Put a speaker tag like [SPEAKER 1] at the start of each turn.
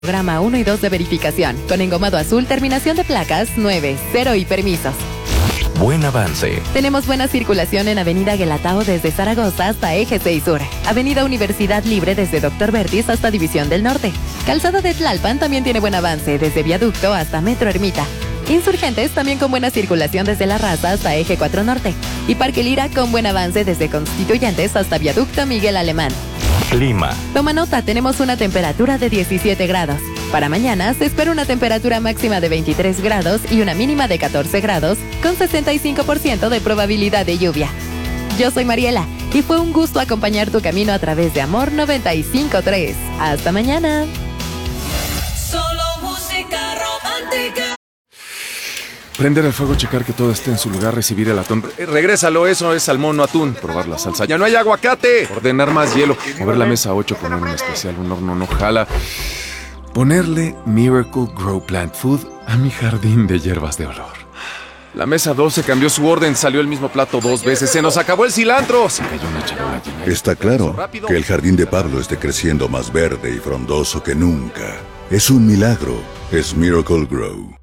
[SPEAKER 1] Programa 1 y 2 de verificación. Con engomado azul, terminación de placas 9, 0 y permisos.
[SPEAKER 2] Buen avance.
[SPEAKER 1] Tenemos buena circulación en Avenida Guelatao desde Zaragoza hasta Eje 6 Sur. Avenida Universidad Libre desde Dr. Vertis hasta División del Norte. Calzada de Tlalpan también tiene buen avance desde Viaducto hasta Metro Ermita. Insurgentes también con buena circulación desde La Raza hasta Eje 4 Norte. Y Parque Lira con buen avance desde Constituyentes hasta Viaducto Miguel Alemán.
[SPEAKER 2] Clima.
[SPEAKER 1] Toma nota, tenemos una temperatura de 17 grados. Para mañana se espera una temperatura máxima de 23 grados y una mínima de 14 grados, con 65% de probabilidad de lluvia. Yo soy Mariela y fue un gusto acompañar tu camino a través de Amor 95.3. Hasta mañana.
[SPEAKER 3] Solo música romántica.
[SPEAKER 4] Prender el fuego, checar que todo esté en su lugar, recibir el atún. Regrésalo, eso es salmón, no atún. Probar la salsa. ¡Ya no hay aguacate! Ordenar más hielo. Mover la mesa 8, poner un especial, un horno no jala. Ponerle Miracle Grow Plant Food a mi jardín de hierbas de olor. La mesa 12 cambió su orden, salió el mismo plato 2 veces. ¡Se nos acabó el cilantro! Se cayó una charola llena de...
[SPEAKER 5] Está claro que el jardín de Pablo esté creciendo más verde y frondoso que nunca. Es un milagro. Es Miracle Grow.